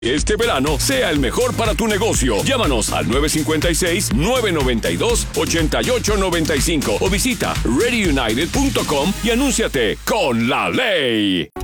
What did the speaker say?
Este verano sea el mejor para tu negocio. Llámanos al 956-992-8895 o visita readyunited.com y anúnciate con la ley.